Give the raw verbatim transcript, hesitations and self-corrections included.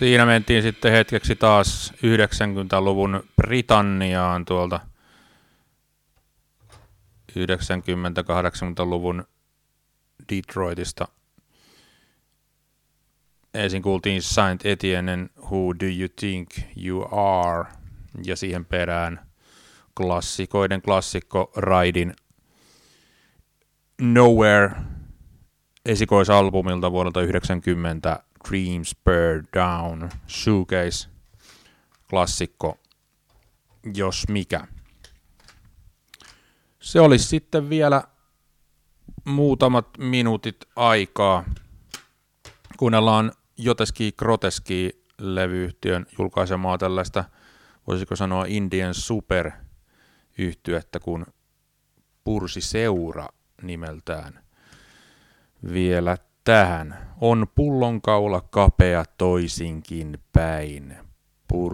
Siinä mentiin sitten hetkeksi taas yhdeksänkymmentäluvun Britanniaan tuolta yhdeksänkymmentä-kahdeksankymmentäluvun Detroitista. Ensin kuultiin Saint Etienne, Who Do You Think You Are? Ja siihen perään klassikoiden klassikko Raidin Nowhere esikoisalbumilta vuodelta yhdeksänkymmentä Dreams Burn Down, shoegaze klassikko, jos mikä. Se olisi sitten vielä muutamat minuutit aikaa. Kuunnellaan Joteski Groteski -levyyhtiön julkaisemaa tällaista, voisiko sanoa Indian super-yhtyettä, kun Pursi Seura nimeltään. Vielä tähän. On pullonkaula kapea toisinkin päin. Pur-